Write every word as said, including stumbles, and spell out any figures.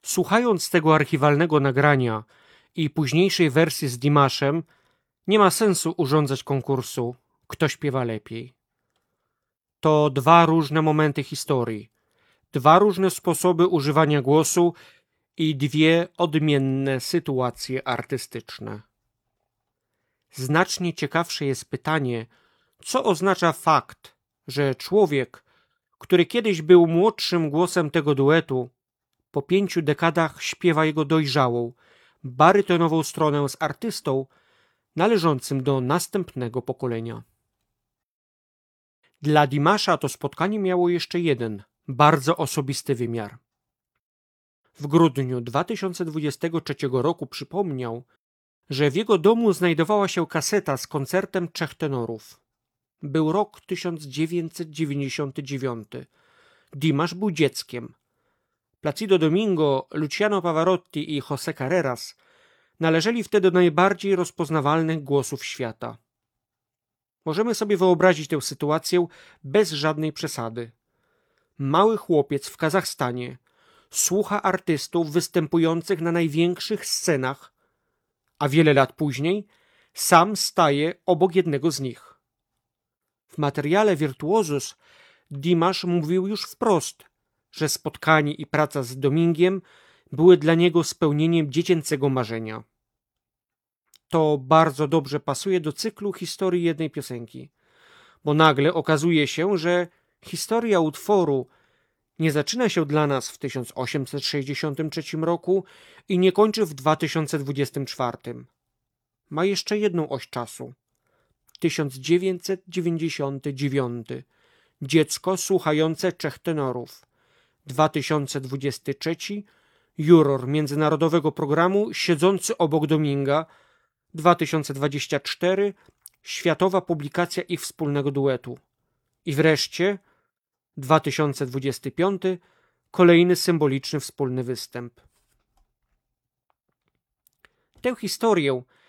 Słuchając tego archiwalnego nagrania i późniejszej wersji z Dimaszem, nie ma sensu urządzać konkursu, kto śpiewa lepiej. To dwa różne momenty historii, dwa różne sposoby używania głosu i dwie odmienne sytuacje artystyczne. Znacznie ciekawsze jest pytanie, co oznacza fakt, że człowiek, który kiedyś był młodszym głosem tego duetu, po pięciu dekadach śpiewa jego dojrzałą, barytonową stronę z artystą należącym do następnego pokolenia. Dla Dimasza to spotkanie miało jeszcze jeden, bardzo osobisty wymiar. W grudniu dwa tysiące dwudziestego trzeciego roku przypomniał, że w jego domu znajdowała się kaseta z koncertem trzech tenorów. Był rok tysiąc dziewięćset dziewięćdziesiąty dziewiąty. Dimash był dzieckiem. Placido Domingo, Luciano Pavarotti i José Carreras należeli wtedy do najbardziej rozpoznawalnych głosów świata. Możemy sobie wyobrazić tę sytuację bez żadnej przesady. Mały chłopiec w Kazachstanie słucha artystów występujących na największych scenach, a wiele lat później sam staje obok jednego z nich. W materiale Virtuosus Dimash mówił już wprost, że spotkanie i praca z Domingiem były dla niego spełnieniem dziecięcego marzenia. To bardzo dobrze pasuje do cyklu historii jednej piosenki, bo nagle okazuje się, że historia utworu nie zaczyna się dla nas w tysiąc osiemset sześćdziesiątym trzecim roku i nie kończy w dwa tysiące dwudziestym czwartym. Ma jeszcze jedną oś czasu. tysiąc dziewięćset dziewięćdziesiąty dziewiąty. Dziecko słuchające trzech tenorów. dwa tysiące dwudziesty trzeci. Juror międzynarodowego programu siedzący obok Dominga. dwa tysiące dwudziesty czwarty. Światowa publikacja ich wspólnego duetu. I wreszcie dwa tysiące dwudziesty piąty. Kolejny symboliczny wspólny występ. Tę historię